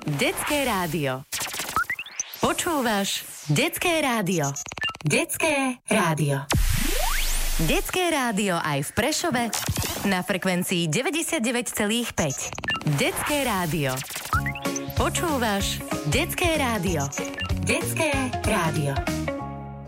Detské rádio. Počúvaš Detské rádio. Detské rádio. Detské rádio aj v Prešove na frekvencii 99,5. Detské rádio. Počúvaš Detské rádio. Detské rádio.